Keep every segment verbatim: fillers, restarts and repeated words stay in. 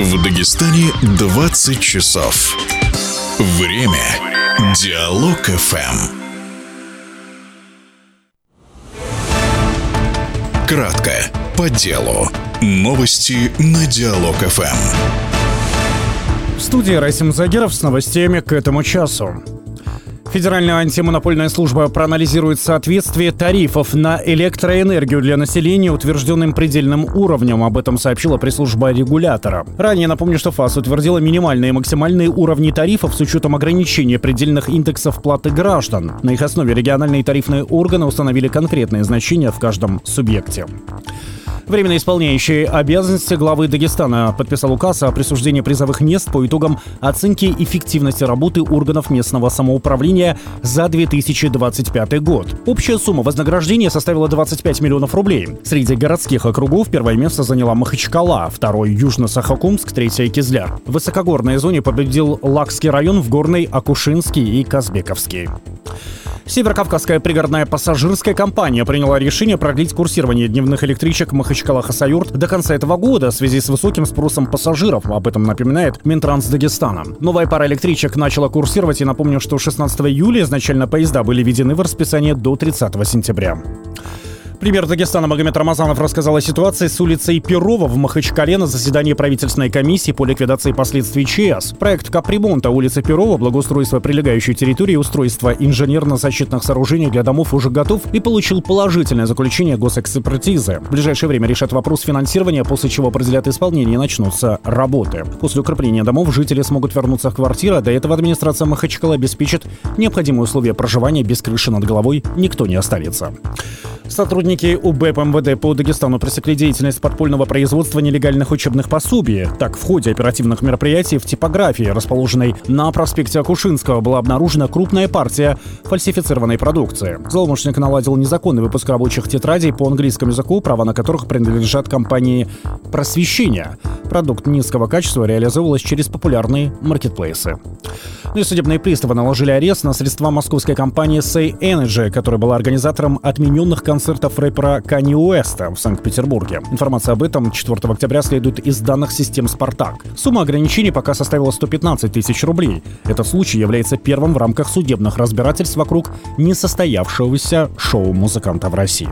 В Дагестане двадцать часов. Время Диалог эф эм. Кратко, по делу. Новости на Диалог эф эм. В студии Расим Загиров с новостями к этому часу. Федеральная антимонопольная служба проанализирует соответствие тарифов на электроэнергию для населения утвержденным предельным уровнем. Об этом сообщила пресс-служба регулятора. Ранее напомню, что ФАС утвердила минимальные и максимальные уровни тарифов с учетом ограничения предельных индексов платы граждан. На их основе региональные тарифные органы установили конкретные значения в каждом субъекте. Временно исполняющий обязанности главы Дагестана подписал указ о присуждении призовых мест по итогам оценки эффективности работы органов местного самоуправления за две тысячи двадцать пятый год. Общая сумма вознаграждения составила двадцать пять миллионов рублей. Среди городских округов первое место заняла Махачкала, второй — Южно-Сахакумск, третье — Кизляр. В высокогорной зоне победил Лакский район, в горной — Акушинский и Казбековский. Северокавказская пригородная пассажирская компания приняла решение продлить курсирование дневных электричек Махачкала-Хасавюрт до конца этого года в связи с высоким спросом пассажиров. Об этом напоминает Минтранс Дагестана. Новая пара электричек начала курсировать, и напомню, что шестнадцатого июля изначально поезда были введены в расписание до тридцатого сентября. Премьер Дагестана Магомед Рамазанов рассказал о ситуации с улицей Перова в Махачкале на заседании правительственной комиссии по ликвидации последствий ЧС. Проект капремонта улицы Перова, благоустройство прилегающей территории и устройство инженерно-защитных сооружений для домов уже готов и получил положительное заключение госэкспертизы. В ближайшее время решат вопрос финансирования, после чего определят исполнение и начнутся работы. После укрепления домов жители смогут вернуться в квартиры. До этого администрация Махачкалы обеспечит необходимые условия проживания. Без крыши над головой никто не останется. Сотрудники УБЭП МВД по Дагестану пресекли деятельность подпольного производства нелегальных учебных пособий. Так, в ходе оперативных мероприятий в типографии, расположенной на проспекте Акушинского, была обнаружена крупная партия фальсифицированной продукции. Злоумышленник наладил незаконный выпуск рабочих тетрадей по английскому языку, права на которых принадлежат компании «Просвещение». Продукт низкого качества реализовывалась через популярные маркетплейсы. Ну и судебные приставы наложили арест на средства московской компании Say Energy, которая была организатором отмененных концертов рэпера Канье Уэста в Санкт-Петербурге. Информация об этом четвёртого октября следует из данных систем «Спартак». Сумма ограничений пока составила сто пятнадцать тысяч рублей. Этот случай является первым в рамках судебных разбирательств вокруг несостоявшегося шоу музыканта в России.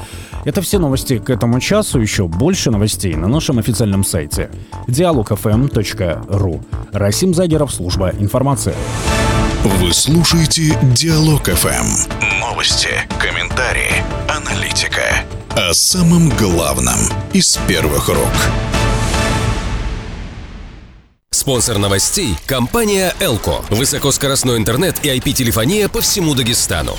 Это все новости к этому часу. Еще больше новостей на нашем официальном сайте диалог эф эм точка ру. Расим Загиров, служба информации. Вы слушаете Диалог эф эм. Новости, комментарии, аналитика. О самом главном из первых рук. Спонсор новостей – компания Элко. Высокоскоростной интернет и ай пи-телефония по всему Дагестану.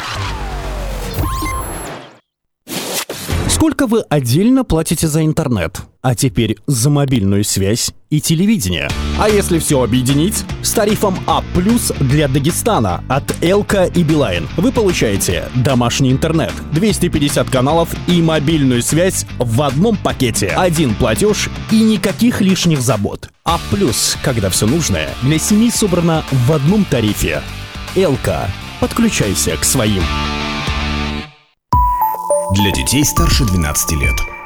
Сколько вы отдельно платите за интернет? А теперь за мобильную связь и телевидение. А если все объединить? С тарифом А плюс для Дагестана от Элко и Билайн вы получаете домашний интернет, двести пятьдесят каналов и мобильную связь в одном пакете. Один платеж и никаких лишних забот. А плюс, когда все нужное для семьи собрано в одном тарифе. Элко. Подключайся к своим. Для детей старше двенадцати лет.